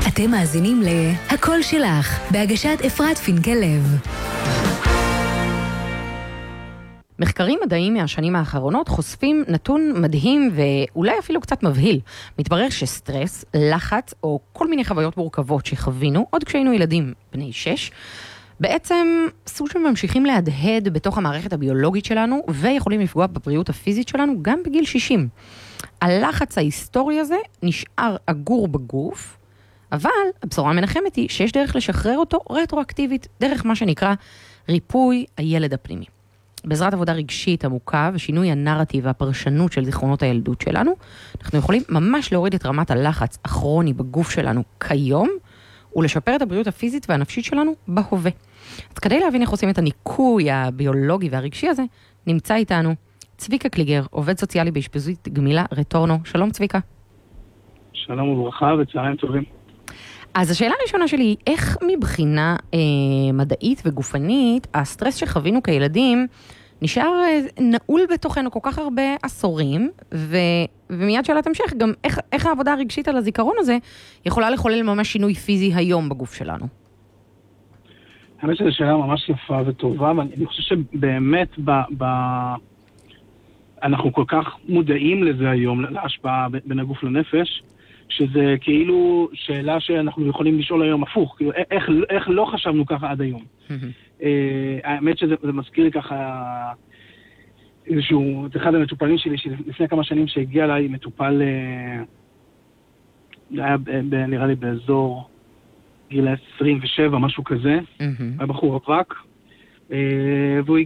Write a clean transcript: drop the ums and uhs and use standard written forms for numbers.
אתם מאזינים ל"הכל שלך", בהגשת אפרת פינקל-לב. מחקרים מדעיים מהשנים האחרונות חושפים נתון מדהים ואולי אפילו קצת מבהיל. מתברר שסטרס, לחץ או כל מיני חוויות מורכבות שחווינו עוד כשהיינו ילדים בני 6, בעצם סוג שממשיכים להדהד בתוך המערכת הביולוגית שלנו ויכולים לפגוע בבריאות הפיזית שלנו גם בגיל 60. הלחץ ההיסטורי הזה נשאר אגור בגוף, אבל הבשורה המנחמת היא שיש דרך לשחרר אותו רטרואקטיבית, דרך מה שנקרא ריפוי הילד הפנימי. בעזרת עבודה רגשית עמוקה ושינוי הנרטיב והפרשנות של זיכרונות הילדות שלנו, אנחנו יכולים ממש להוריד את רמת הלחץ הכרוני בגוף שלנו כיום, ולשפר את הבריאות הפיזית והנפשית שלנו בהווה. אז כדי להבין איך עושים את הניקוי הביולוגי והרגשי הזה, נמצא איתנו צביקה קליגר, עובד סוציאלי באשפוזית גמילה רטורנו. שלום צביקה. שלום וברכה וצהריים טובים. אז השאלה הראשונה שלי היא, איך מבחינה מדעית וגופנית, הסטרס שחווינו כילדים נשאר נעול בתוכנו כל כך הרבה עשורים, ומיד שאלת המשך, גם איך העבודה הרגשית על הזיכרון הזה יכולה לחולל ממש שינוי פיזי היום בגוף שלנו? האמת שזו שאלה ממש יפה וטובה, ואני חושב שבאמת אנחנו כל כך מודעים לזה היום, להשפעה בין הגוף לנפש, שזה כאילו שאלה שאנחנו יכולים לשאול היום הפוך, כאילו איך לא חשבנו ככה עד היום. האמת שזה מזכיר לי ככה איזשהו, את אחד המטופלים שלי שלפני כמה שנים שהגיע אליי מטופל, היה נראה לי באזור גיל 27, משהו כזה, היה בחור רווק, והוא